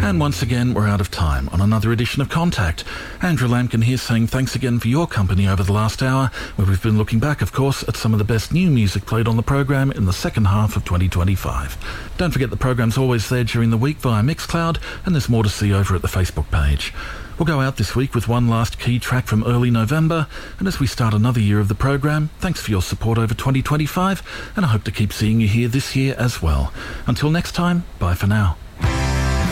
And once again, we're out of time on another edition of Contact. Andrew Lampkin here saying thanks again for your company over the last hour, where we've been looking back, of course, at some of the best new music played on the program in the second half of 2025. Don't forget the program's always there during the week via Mixcloud, and there's more to see over at the Facebook page. We'll go out this week with one last key track from early November, and as we start another year of the program, thanks for your support over 2025, and I hope to keep seeing you here this year as well. Until next time, bye for now.